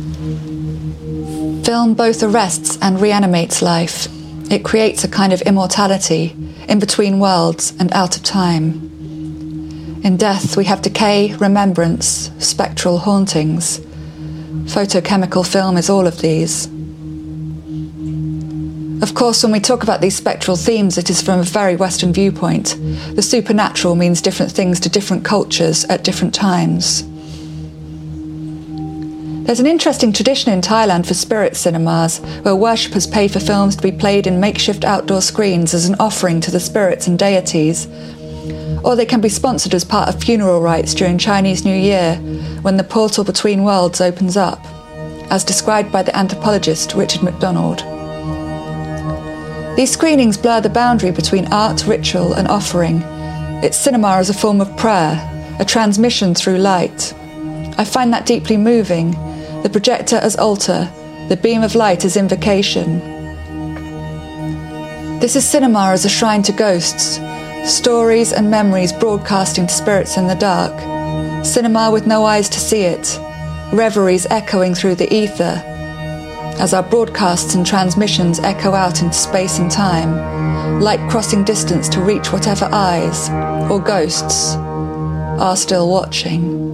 Film both arrests and reanimates life. It creates a kind of immortality, in between worlds and out of time. In death we have decay, remembrance, spectral hauntings. Photochemical film is all of these. Of course, when we talk about these spectral themes, it is from a very Western viewpoint. The supernatural means different things to different cultures at different times. There's an interesting tradition in Thailand for spirit cinemas, where worshippers pay for films to be played in makeshift outdoor screens as an offering to the spirits and deities. Or they can be sponsored as part of funeral rites during Chinese New Year, when the portal between worlds opens up, as described by the anthropologist Richard MacDonald. These screenings blur the boundary between art, ritual and offering. It's cinema as a form of prayer, a transmission through light. I find that deeply moving, the projector as altar, the beam of light as invocation. This is cinema as a shrine to ghosts, stories and memories broadcasting to spirits in the dark. Cinema with no eyes to see it, reveries echoing through the ether, as our broadcasts and transmissions echo out into space and time, light crossing distance to reach whatever eyes, or ghosts, are still watching.